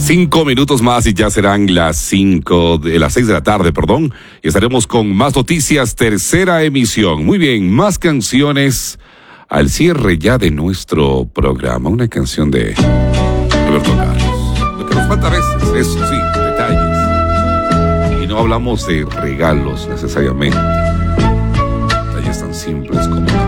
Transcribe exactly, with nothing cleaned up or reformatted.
Cinco minutos más y ya serán las cinco de las seis de la tarde, perdón. Y estaremos con más noticias, tercera emisión. Muy bien, más canciones al cierre ya de nuestro programa. Una canción de Roberto Carlos. Lo que nos falta a veces, eso sí, detalles. Y no hablamos de regalos necesariamente. Detalles tan simples como